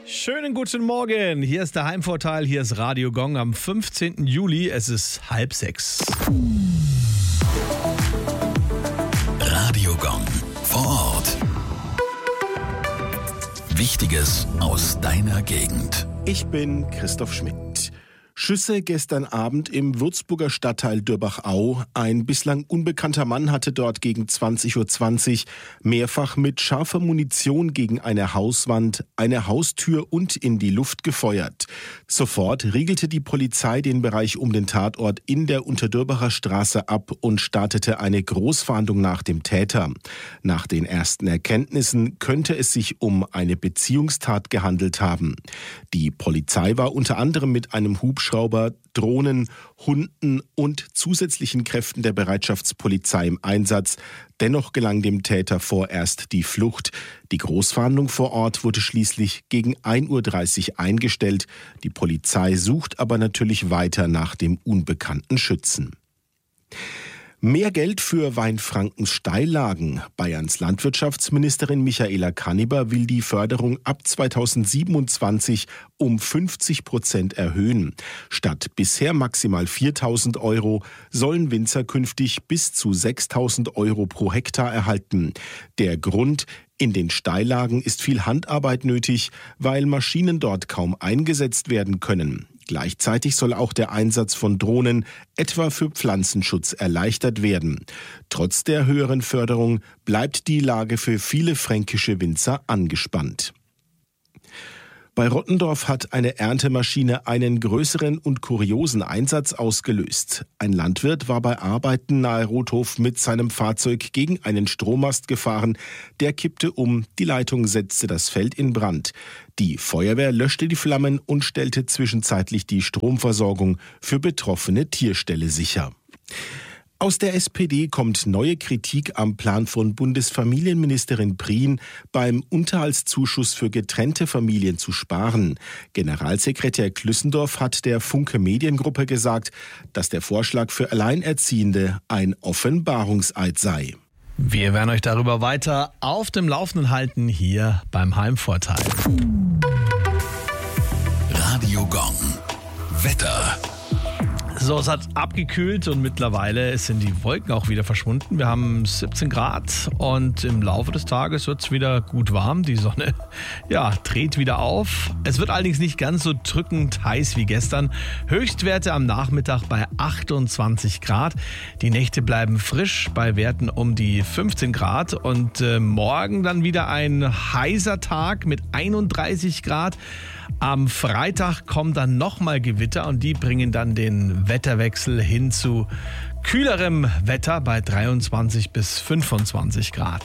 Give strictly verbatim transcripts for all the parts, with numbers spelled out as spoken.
Schönen guten Morgen, hier ist der Heimvorteil, hier ist Radio Gong am fünfzehnten Juli, es ist halb sechs. Radio Gong vor Ort. Wichtiges aus deiner Gegend. Ich bin Christoph Schmidt. Schüsse gestern Abend im Würzburger Stadtteil Dürbach-Au. Ein bislang unbekannter Mann hatte dort gegen zwanzig Uhr zwanzig mehrfach mit scharfer Munition gegen eine Hauswand, eine Haustür und in die Luft gefeuert. Sofort riegelte die Polizei den Bereich um den Tatort in der Unterdürbacher Straße ab und startete eine Großfahndung nach dem Täter. Nach den ersten Erkenntnissen könnte es sich um eine Beziehungstat gehandelt haben. Die Polizei war unter anderem mit einem Hubschrauber Hubschrauber, Drohnen, Hunden und zusätzlichen Kräften der Bereitschaftspolizei im Einsatz. Dennoch gelang dem Täter vorerst die Flucht. Die Großfahndung vor Ort wurde schließlich gegen ein Uhr dreißig eingestellt. Die Polizei sucht aber natürlich weiter nach dem unbekannten Schützen. Mehr Geld für Weinfrankens Steillagen. Bayerns Landwirtschaftsministerin Michaela Kanniber will die Förderung ab zweitausendsiebenundzwanzig um fünfzig Prozent erhöhen. Statt bisher maximal viertausend Euro sollen Winzer künftig bis zu sechstausend Euro pro Hektar erhalten. Der Grund: In den Steillagen ist viel Handarbeit nötig, weil Maschinen dort kaum eingesetzt werden können. Gleichzeitig soll auch der Einsatz von Drohnen etwa für Pflanzenschutz erleichtert werden. Trotz der höheren Förderung bleibt die Lage für viele fränkische Winzer angespannt. Bei Rottendorf hat eine Erntemaschine einen größeren und kuriosen Einsatz ausgelöst. Ein Landwirt war bei Arbeiten nahe Rothof mit seinem Fahrzeug gegen einen Strommast gefahren. Der kippte um, die Leitung setzte das Feld in Brand. Die Feuerwehr löschte die Flammen und stellte zwischenzeitlich die Stromversorgung für betroffene Tierställe sicher. Aus der S P D kommt neue Kritik am Plan von Bundesfamilienministerin Prien, beim Unterhaltszuschuss für getrennte Familien zu sparen. Generalsekretär Klüssendorf hat der Funke Mediengruppe gesagt, dass der Vorschlag für Alleinerziehende ein Offenbarungseid sei. Wir werden euch darüber weiter auf dem Laufenden halten, hier beim Heimvorteil. Radio Gong. Wetter. So, es hat abgekühlt und mittlerweile sind die Wolken auch wieder verschwunden. Wir haben siebzehn Grad und im Laufe des Tages wird es wieder gut warm. Die Sonne, ja, dreht wieder auf. Es wird allerdings nicht ganz so drückend heiß wie gestern. Höchstwerte am Nachmittag bei achtundzwanzig Grad. Die Nächte bleiben frisch bei Werten um die fünfzehn Grad. Und äh, morgen dann wieder ein heißer Tag mit einunddreißig Grad. Am Freitag kommen dann nochmal Gewitter und die bringen dann den Wetterwechsel hin zu kühlerem Wetter bei dreiundzwanzig bis fünfundzwanzig Grad.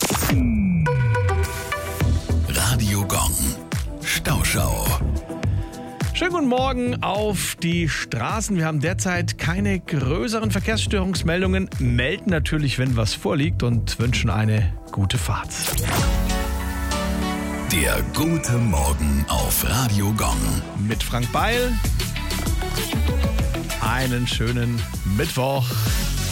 Radio Gong. Stauschau. Schönen guten Morgen auf die Straßen. Wir haben derzeit keine größeren Verkehrsstörungsmeldungen, melden natürlich, wenn was vorliegt und wünschen eine gute Fahrt. Der gute Morgen auf Radio Gong. Mit Frank Beil. Einen schönen Mittwoch.